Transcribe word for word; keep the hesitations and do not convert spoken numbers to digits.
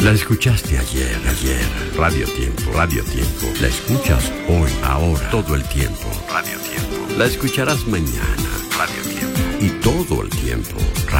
La escuchaste ayer, ayer. Radio Tiempo, Radio Tiempo. La escuchas hoy, ahora, todo el tiempo. Radio Tiempo. La escucharás mañana. Radio Tiempo. Y todo el tiempo. Radio